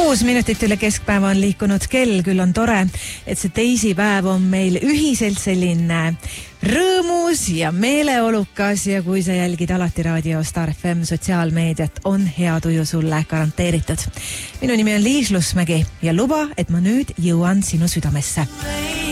6 minutit üle keskpäeva on liikunud kell, küll on tore, et see teisipäev on meil ühiselt selline rõõmus ja meeleolukas ja kui sa jälgid alati raadio Star FM sotsiaalmeediat, on hea tuju sulle garanteeritud. Minu nimi on Liis Lusmägi ja luba, et ma nüüd jõuan sinu südamesse.